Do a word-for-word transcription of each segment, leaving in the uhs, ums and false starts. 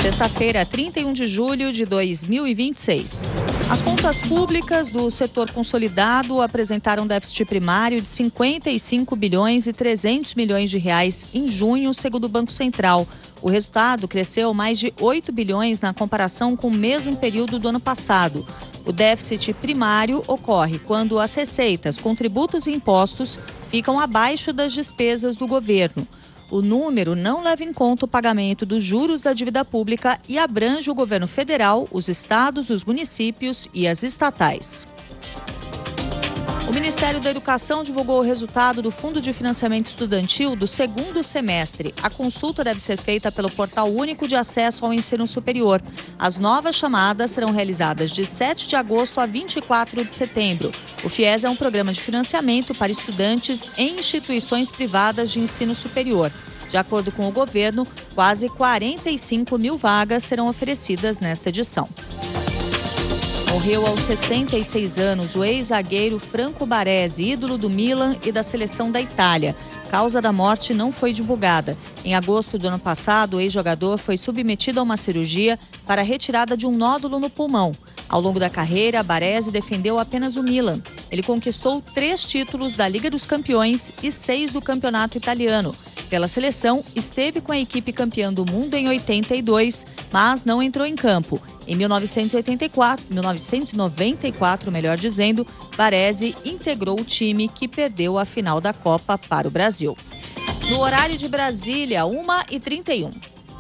Sexta-feira, trinta e um de julho de dois mil e vinte e seis. As contas públicas do setor consolidado apresentaram déficit primário de cinquenta e cinco bilhões e trezentos milhões de reais em junho, segundo o Banco Central. O resultado cresceu mais de oito bilhões na comparação com o mesmo período do ano passado. O déficit primário ocorre quando as receitas com tributos e impostos ficam abaixo das despesas do governo. O número não leva em conta o pagamento dos juros da dívida pública e abrange o governo federal, os estados, os municípios e as estatais. O Ministério da Educação divulgou o resultado do Fundo de Financiamento Estudantil do segundo semestre. A consulta deve ser feita pelo Portal Único de Acesso ao Ensino Superior. As novas chamadas serão realizadas de sete de agosto a vinte e quatro de setembro. O FIES é um programa de financiamento para estudantes em instituições privadas de ensino superior. De acordo com o governo, quase quarenta e cinco mil vagas serão oferecidas nesta edição. Morreu aos sessenta e seis anos o ex-zagueiro Franco Baresi, ídolo do Milan e da seleção da Itália. A causa da morte não foi divulgada. Em agosto do ano passado, o ex-jogador foi submetido a uma cirurgia para a retirada de um nódulo no pulmão. Ao longo da carreira, Baresi defendeu apenas o Milan. Ele conquistou três títulos da Liga dos Campeões e seis do Campeonato Italiano. Pela seleção, esteve com a equipe campeã do mundo em oitenta e dois, mas não entrou em campo. Em mil novecentos e oitenta e quatro, mil novecentos e noventa e quatro, melhor dizendo, Baresi integrou o time que perdeu a final da Copa para o Brasil. No horário de Brasília, uma e trinta e um.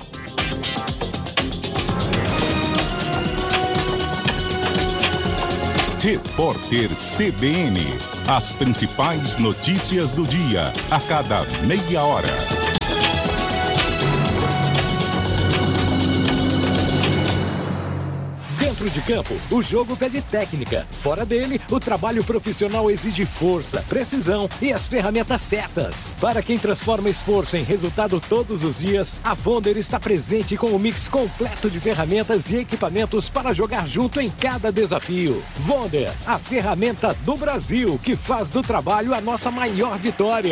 Repórter C B N. As principais notícias do dia, a cada meia hora. Dentro de campo, o jogo pede técnica. Fora dele, o trabalho profissional exige força, precisão e as ferramentas certas. Para quem transforma esforço em resultado todos os dias, a Vonder está presente com um mix completo de ferramentas e equipamentos para jogar junto em cada desafio. Vonder, a ferramenta do Brasil que faz do trabalho a nossa maior vitória.